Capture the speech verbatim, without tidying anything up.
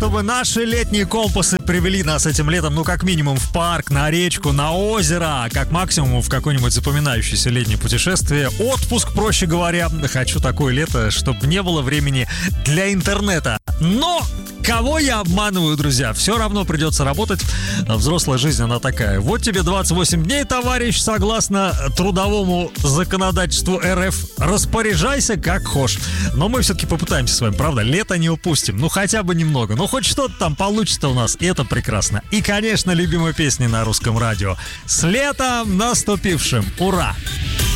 чтобы наши летние компасы привели нас этим летом, ну, как минимум, в парк, на речку, на озеро, а как максимум в какое-нибудь запоминающееся летнее путешествие. Отпуск, проще говоря. Хочу такое лето, чтобы не было времени для интернета. Но кого я обманываю, друзья? Все равно придется работать. Взрослая жизнь, она такая. Вот тебе двадцать восемь дней, товарищ, согласно трудовому законодательству эр эф. Распоряжайся как хочешь. Но мы все-таки попытаемся с вами, правда? Лето не упустим. Ну, хотя бы немного. Ну, хоть что-то там получится у нас. И это прекрасно. И, конечно, любимые песни на русском радио. С летом наступившим. Ура!